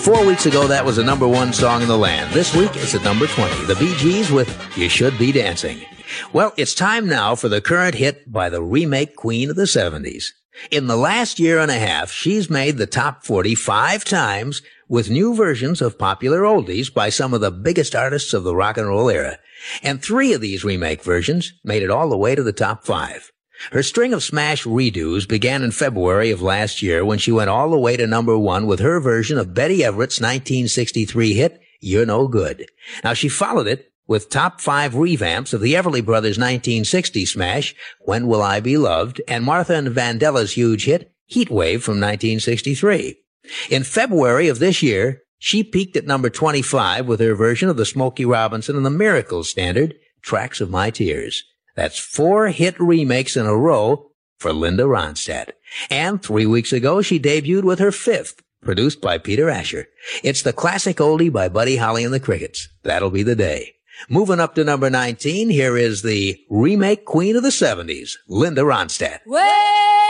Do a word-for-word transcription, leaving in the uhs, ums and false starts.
Four weeks ago, that was the number one song in the land. This week, it's at number twenty. The Bee Gees with You Should Be Dancing. Well, it's time now for the current hit by the remake queen of the seventies. In the last year and a half, she's made the top forty five times with new versions of popular oldies by some of the biggest artists of the rock and roll era. And three of these remake versions made it all the way to the top five. Her string of smash redos began in February of last year when she went all the way to number one with her version of Betty Everett's nineteen sixty-three hit, You're No Good. Now, she followed it with top five revamps of the Everly Brothers' nineteen sixty smash, When Will I Be Loved, and Martha and Vandella's huge hit, Heat Wave from nineteen sixty-three. In February of this year, she peaked at number twenty-five with her version of the Smokey Robinson and the Miracles standard, Tracks of My Tears. That's four hit remakes in a row for Linda Ronstadt. And three weeks ago, she debuted with her fifth, produced by Peter Asher. It's the classic oldie by Buddy Holly and the Crickets. That'll Be the Day. Moving up to number nineteen, here is the remake queen of the seventies, Linda Ronstadt. Way